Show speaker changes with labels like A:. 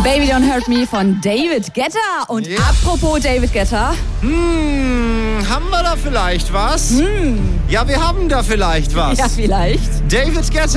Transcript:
A: Baby Don't Hurt Me von David Guetta. Und apropos David Guetta.
B: Haben wir da vielleicht was? Ja, wir haben da vielleicht was.
A: Ja, vielleicht.
B: David Guetta.